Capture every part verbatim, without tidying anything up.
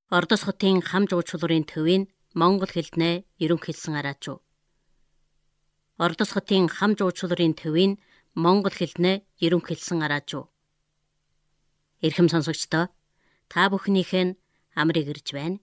Ордос хотын хам жуулчлалын төвийн монгол хэлнээ ерөнхийлсэн араачуу. Ордос хотын хам жуулчлалын төвийн монгол хэлнээ ерөнхийлсэн араачуу. Эрхэм сонсогчдоо, та бүхнийхээ нь амрыг ирж байна.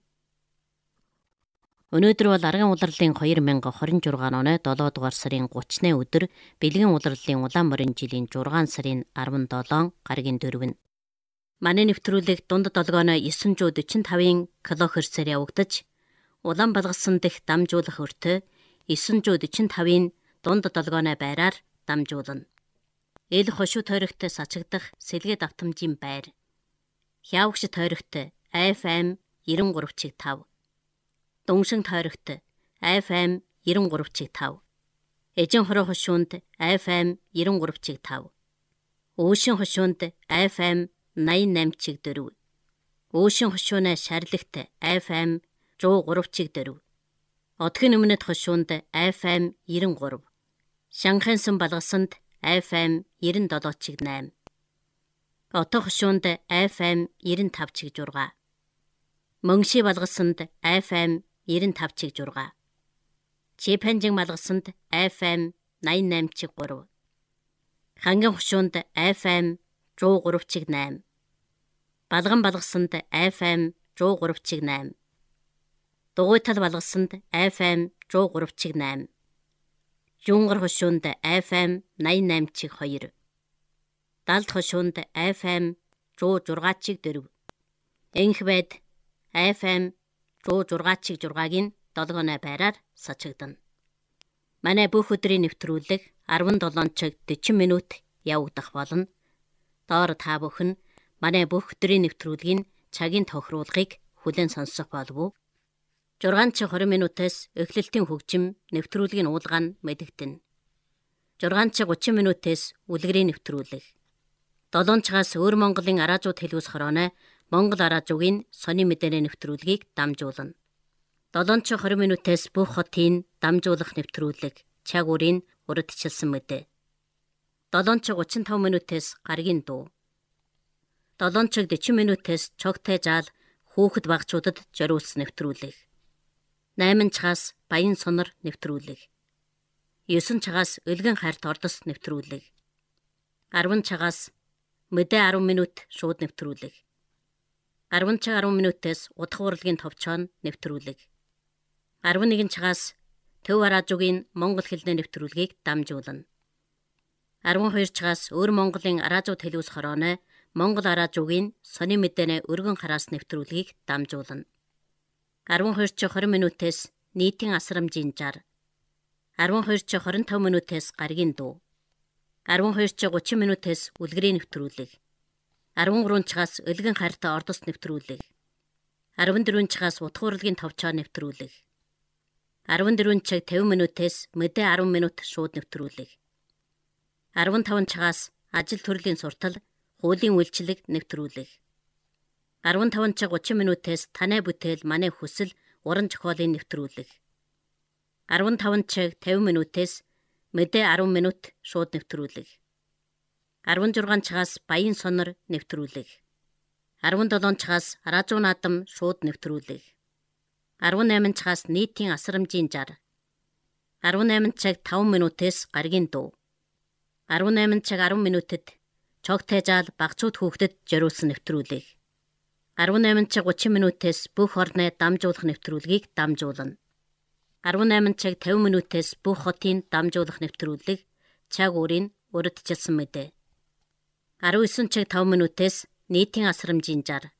Өнөөдөр бол аргын улирлын хоёр мянга хорин жургаан оны долоо дугаар сарын гуравны өдөр бэлгийн улирлын улаан морин жилийн зургаан сарын арван долоо гаргийн дөрвөн. Манай нэвтрүүлэг дунд долгооно девять сорок пять килохерцээр явагдаж, улаан балгасан дэх дамжуулах өртөө девять сорок пять-ийн дунд долгооны байраар дамжуулна. Эл хошуу тойрогт сачигдах сэлгээ давтамжийн байр. Хявагш тойрогт эф эм девяносто три чиг пять. Дуншин тойрогт эф эм девяносто три чиг пять. Эжин хороо хошуунд эф эм девяносто три чиг пять. Өшин хошуунд эф эм восемьдесят восемь чиг четыре. Өшин хошууны шарлагт эф эм one oh three чиг четыре. Одгийн өмнөд хошуунд эф эм ninety three. Шанхайсан балгасанд эф эм ninety-seven чиг eight. Отоо хошуунд эф эм ninety-five чиг six. Мөнгши балгасанд эф эм ninety-five чиг six. Чипэнжин балгасанд эф эм ninety-eight чиг three. Ханган хошуунд эф эм one oh three чиг eight. Балган балгасанд эф эм one oh three чиг eight. Дугуйтал балгасанд эф эм one oh three чиг eight. Жунгар хошуунд эф эм ninety-eight чиг two. Далд хошуунд эф эм one oh six чиг four. Энх байд эф эм one oh six чиг six-гийн долгооны байраар сачигдана. Манай бүх өдрийн нэвтрүүлэг seventeen чиг forty минут явагдах болно. Доор та бүхэн манай бүх өдрийн нэвтрүүлгийн цагийн тохируулгыг хүлээн сонсох болов. six чиг twenty минутаас эхлэлтийн хөгжим нэвтрүүлгийн уулгаа нь мэдэгдэнэ. six чиг thirty минутаас үлгэрийн нэвтрүүлэг. seven чигаас өөр Монголын араажууд хэлүүс хорооны Монгол араажуугийн сони мэдээний нэвтрүүлгийг дамжуулна. seven чиг twenty минутаас бүх хотын дамжуулах нэвтрүүлэг чаг үрийн урдчилсан мэдээ. seven чиг thirty-five минутаас гаргийн дуу. seven чиг forty минутаас чогтой жаал хүүхэд багчуудад зориулсан нэвтрүүлэг. eight чигаас баян сонор нэвтрүүлэг. nine чигаас өлгөн хайрт ордос нэвтрүүлэг. ten чигаас мэдээ ten минут шууд нэвтрүүлэг. ten чиг ten минутаас удах урлагийн товчоон нэвтрүүлэг. eleven чигаас төв араажуугийн монгол хэлний нэвтрүүлгийг дамжуулна. twelve чигаас өөр Монголын араажууд хэлүүс хорооны монгол араажуугийн сони мэдээний өргөн хараас нэвтрүүлгийг дамжуулна. twelve чиг twenty минутаас нийтийн асрамжийн жар. twelve чиг twenty-five минутаас гаргийн дуу. twelve чиг thirty минутаас үлгэрийн нэвтрүүлэг. thirteen чигаас өлгөн хайрт ордос нэвтрүүлэг. fourteen чигаас удах урлагийн товчоон нэвтрүүлэг. fourteen чиг fifty минутаас мэдээ ten минут шууд нэвтрүүлэг. fifteen чигаас ажил төрлийн суртал, хуулийн үйлчлэг нэвтрүүлэг. fifteen чиг thirty минутаас танай бүтээл манай хүсэл, уран зохиолын нэвтрүүлэг. fifteen чиг fifty минутаас мэдээ ten минут шууд нэвтрүүлэг. sixteen чигаас баян сонор нэвтрүүлэг. seventeen чигаас араажуу наадам шууд нэвтрүүлэг. eighteen чигаас нийтийн асрамжийн жар. eighteen чиг five минутаас гаргийн дуу. eighteen чиг ten минутад чогтой жаал багцууд хүүхдэд зориулсан нэвтрүүлэг. eighteen чиг thirty минутаас бүх орны дамжуулах нэвтрүүлгийг дамжуулна. eighteen чиг fifty минутаас бүх хотын дамжуулах нэвтрүүлэг чаг үрийн урдчилсан мэдээ. nineteen чиг five минутаас нийтийн асрамжийн жар.